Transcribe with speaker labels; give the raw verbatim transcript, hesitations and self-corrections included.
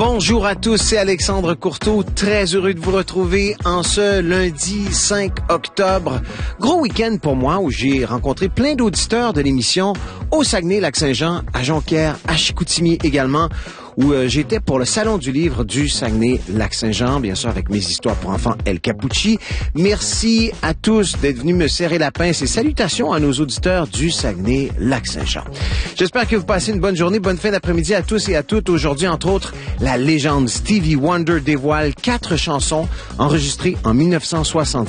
Speaker 1: Bonjour à tous, c'est Alexandre Courteau, très heureux de vous retrouver en ce lundi cinq octobre. Gros week-end pour moi où j'ai rencontré plein d'auditeurs de l'émission au Saguenay-Lac-Saint-Jean, à Jonquière, à Chicoutimi également, où euh, j'étais pour le Salon du livre du Saguenay-Lac-Saint-Jean, bien sûr avec mes histoires pour enfants El Capucci. Merci à tous d'être venus me serrer la pince et salutations à nos auditeurs du Saguenay-Lac-Saint-Jean. J'espère que vous passez une bonne journée, bonne fin d'après-midi à tous et à toutes. Aujourd'hui, entre autres, la légende Stevie Wonder dévoile quatre chansons enregistrées en dix-neuf cent soixante-six.